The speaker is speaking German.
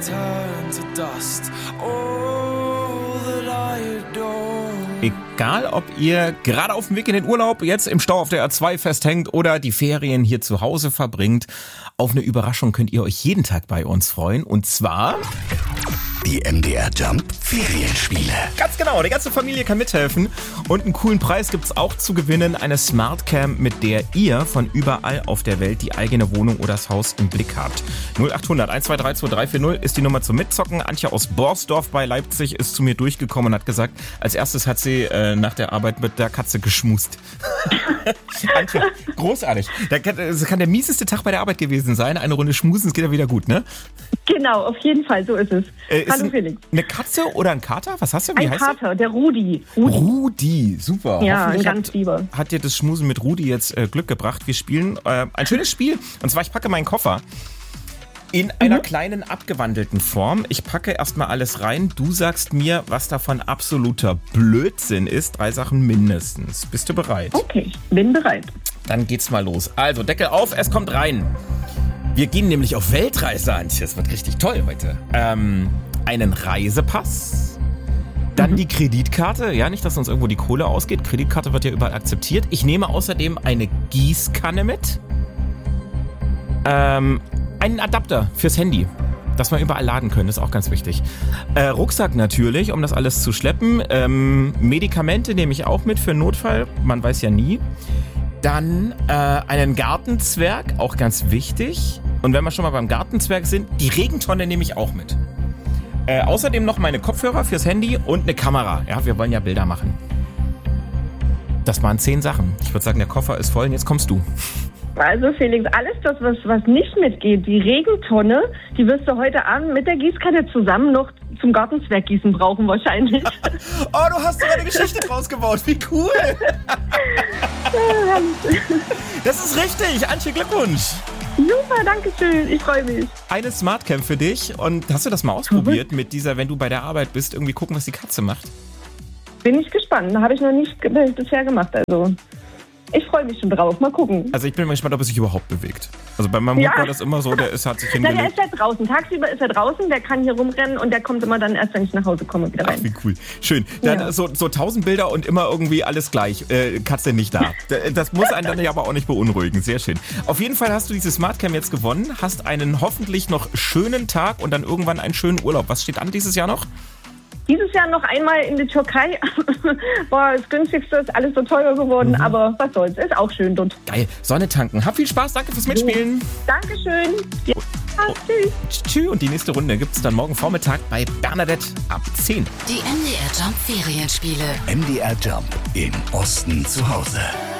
turn to dust. All that I adore. Egal, ob ihr gerade auf dem Weg in den Urlaub, jetzt im Stau auf der A2 festhängt oder die Ferien hier zu Hause verbringt, auf eine Überraschung könnt ihr euch jeden Tag bei uns freuen. Und zwar die MDR Jump Ferienspiele. ganz genau, die ganze Familie kann mithelfen. Und einen coolen Preis gibt's auch zu gewinnen. Eine Smartcam, mit der ihr von überall auf der Welt die eigene Wohnung oder das Haus im Blick habt. 0800 123 2340 ist die Nummer zum Mitzocken. Antje aus Borsdorf bei Leipzig ist zu mir durchgekommen und hat gesagt, als erstes hat sie nach der Arbeit mit der Katze geschmust. Antje, großartig. Das kann der mieseste Tag bei der Arbeit gewesen sein. Eine Runde schmusen, es geht ja wieder gut, ne? Genau, auf jeden Fall, so ist es. Hallo Felix. Eine Katze oder ein Kater? Was hast du? Wie ein heißt Kater, der Rudi. Rudi, super. Ja, ein ganz lieber. Hat dir das Schmusen mit Rudi jetzt Glück gebracht. Wir spielen ein schönes Spiel. Und zwar, ich packe meinen Koffer in einer kleinen abgewandelten Form. Ich packe erstmal alles rein. Du sagst mir, was davon absoluter Blödsinn ist. 3 Sachen mindestens. Bist du bereit? Okay, bin bereit. Dann geht's mal los. Also, Deckel auf, es kommt rein. Wir gehen nämlich auf Weltreise, Antje. Das wird richtig toll heute. Einen Reisepass. Dann die Kreditkarte. Ja, nicht, dass uns irgendwo die Kohle ausgeht. Kreditkarte wird ja überall akzeptiert. Ich nehme außerdem eine Gießkanne mit. Einen Adapter fürs Handy, dass wir überall laden können, ist auch ganz wichtig. Rucksack natürlich, um das alles zu schleppen. Medikamente nehme ich auch mit für Notfall, man weiß ja nie. Dann einen Gartenzwerg, auch ganz wichtig. Und wenn wir schon mal beim Gartenzwerg sind, die Regentonne nehme ich auch mit. Außerdem noch meine Kopfhörer fürs Handy und eine Kamera. Ja, wir wollen ja Bilder machen. Das waren 10 Sachen. Ich würde sagen, der Koffer ist voll und jetzt kommst du. Also Felix, alles das, was nicht mitgeht, die Regentonne, die wirst du heute Abend mit der Gießkanne zusammen noch zum Gartenzwerggießen brauchen wahrscheinlich. Oh, du hast sogar eine Geschichte draus gebaut. Wie cool. Das ist richtig. Antje, Glückwunsch. Super, danke schön. Ich freue mich. Eine Smartcam für dich. Und hast du das mal ausprobiert mit dieser, wenn du bei der Arbeit bist, irgendwie gucken, was die Katze macht? Bin ich gespannt. Habe ich noch nicht bisher gemacht. Also ich freue mich schon drauf. Mal gucken. Also ich bin mal gespannt, ob er sich überhaupt bewegt. Also bei meinem Hund war das immer so, hat sich hingelegt. Der ist ja draußen. Tagsüber ist er draußen, der kann hier rumrennen und der kommt immer dann erst, wenn ich nach Hause komme, wieder rein. Ach, wie cool. Schön. Dann so 1000 Bilder und immer irgendwie alles gleich. Katze nicht da. Das muss einen dann ja aber auch nicht beunruhigen. Sehr schön. Auf jeden Fall hast du diese Smartcam jetzt gewonnen, hast einen hoffentlich noch schönen Tag und dann irgendwann einen schönen Urlaub. Was steht an dieses Jahr noch? Dieses Jahr noch einmal in die Türkei. Boah, das Günstigste ist alles so teuer geworden, aber was soll's, ist auch schön dort. Geil, Sonne tanken. Hab viel Spaß, danke fürs Mitspielen. Dankeschön. Ja, tschüss. Tschüss. Und die nächste Runde gibt's dann morgen Vormittag bei Bernadette ab 10. Die MDR Jump Ferienspiele. MDR Jump im Osten zu Hause.